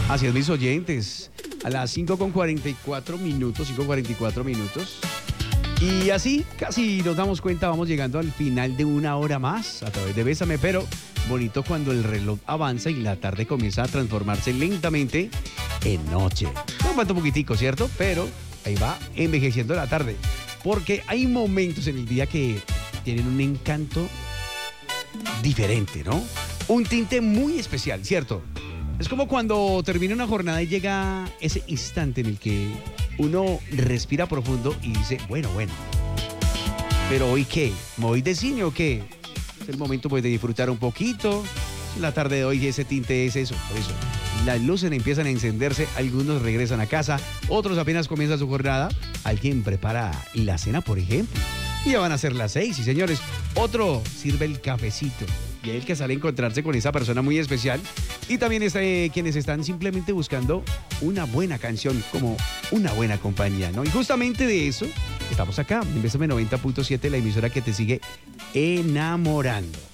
Así es, mis oyentes. A las 5:44 minutos. Y así, casi nos damos cuenta, vamos llegando al final de una hora más a través de Bésame, pero bonito cuando el reloj avanza y la tarde comienza a transformarse lentamente en noche. Nos falta un poquitico, ¿cierto? Pero ahí va envejeciendo la tarde. Porque hay momentos en el día que tienen un encanto diferente, ¿no? Un tinte muy especial, ¿cierto? Es como cuando termina una jornada y llega ese instante en el que uno respira profundo y dice, bueno, ¿pero hoy qué? ¿Me voy de cine o qué? Es el momento pues de disfrutar un poquito. La tarde de hoy ese tinte es eso, por eso. Las luces empiezan a encenderse, algunos regresan a casa, otros apenas comienzan su jornada. Alguien prepara la cena, por ejemplo. Y ya van a ser las 6, y señores, otro sirve el cafecito. Y el que sale a encontrarse con esa persona muy especial. Y también quienes están simplemente buscando una buena canción, como una buena compañía, ¿no? Y justamente de eso estamos acá, en Bésame 90.7, la emisora que te sigue enamorando.